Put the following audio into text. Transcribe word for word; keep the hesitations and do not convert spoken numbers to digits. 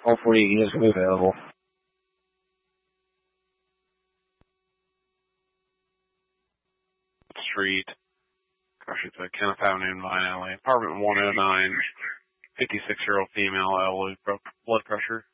All forty units will be available. Street, gosh, it's a Kenneth Avenue in Vine Alley, apartment one oh nine, fifty-six-year-old female, elderly blood pressure.